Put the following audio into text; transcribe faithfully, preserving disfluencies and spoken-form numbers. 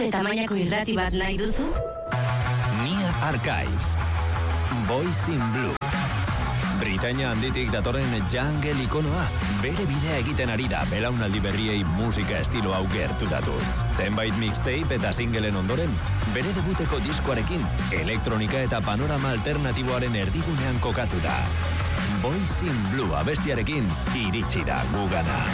Nire tamainako irrati bat nahi duzu? Nia Archives. Boys in Blue. Britainia handitik datorren jungle ikonoa, bere bidea egiten ari da belaunaldi berriei musika estilo hau gerturatuz. Zenbait mixtape eta singleen ondoren, bere debuteko diskoarekin, elektronika eta panorama alternatiboaren erdigunean kokatu da. Boys in Blue abestiarekin iritsi da gugana.